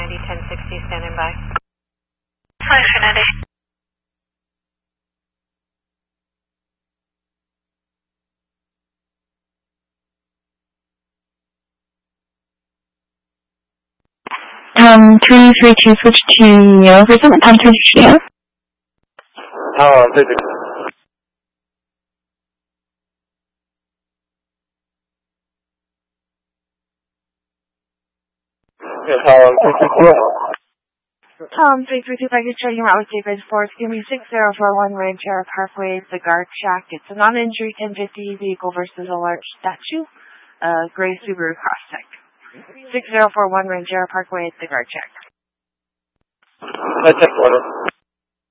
90 1060, standing by. Hi, Kennedy. Tom 332 switch to Neo for some Tom 332 Neo. Tower 332. Yeah, Tower 332. Tom 332 package charging route with David Force. Give me 6041 Ranchero Parkway, the guard shack. It's a non-injury 1050 vehicle versus a large statue. Gray Subaru Crosstech. 6041 Ranchero Parkway, the guard shack. That's it, order.